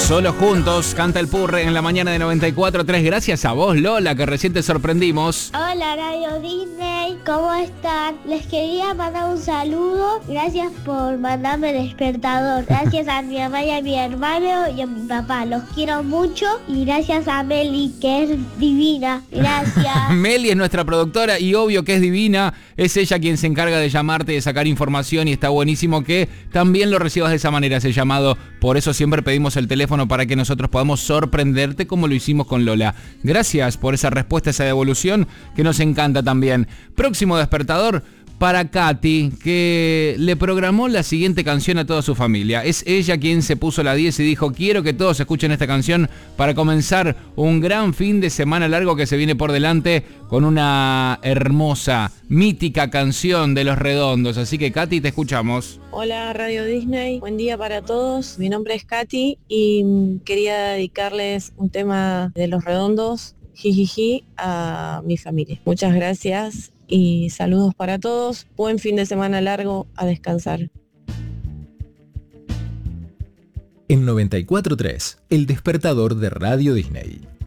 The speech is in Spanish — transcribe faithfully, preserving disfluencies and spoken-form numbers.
Solo juntos, canta el Purre en la mañana de noventa y cuatro punto tres. Gracias a vos, Lola, que recién te sorprendimos. Hola, Radio Disney, ¿cómo están? Les quería mandar un saludo. Gracias por mandarme despertador. Gracias a mi mamá y a mi hermano y a mi papá. Los quiero mucho. Y gracias a Meli, que es divina. Gracias. Meli es nuestra productora y obvio que es divina. Es ella quien se encarga de llamarte y de sacar información, y está buenísimo que también lo recibas de esa manera, ese llamado. Por eso siempre pedimos el teléfono para que nosotros podamos sorprenderte como lo hicimos con Lola. Gracias por esa respuesta, esa devolución que nos encanta también. Próximo despertador para Katy, que le programó la siguiente canción a toda su familia. Es ella quien se puso la diez y dijo: quiero que todos escuchen esta canción para comenzar un gran fin de semana largo que se viene por delante con una hermosa, mítica canción de Los Redondos. Así que, Katy, te escuchamos. Hola, Radio Disney, buen día para todos. Mi nombre es Katy y quería dedicarles un tema de Los Redondos, Jijiji, a mi familia. Muchas gracias y saludos para todos. Buen fin de semana largo, a descansar. En noventa y cuatro punto tres, el despertador de Radio Disney.